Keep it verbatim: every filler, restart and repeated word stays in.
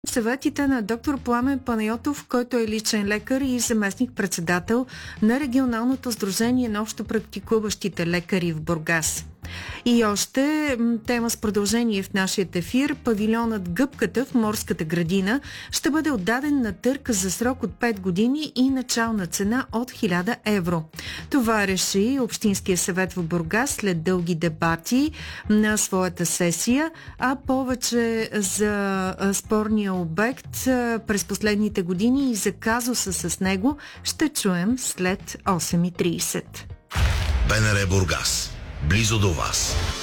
Съветите на доктор Пламен Панайотов, който е личен лекар и заместник-председател на Регионалното сдружение на общопрактикуващите лекари в Бургас. И още тема с продължение в нашия ефир. Павилионът Гъбката в Морската градина ще бъде отдаден на търг за срок от пет години и начална цена от хиляда евро. Това реши Общинския съвет в Бургас след дълги дебати на своята сесия, а повече за спорния обект през последните години и за казуса с него ще чуем след осем и трийсет. БНР Бургас. Близо до вас.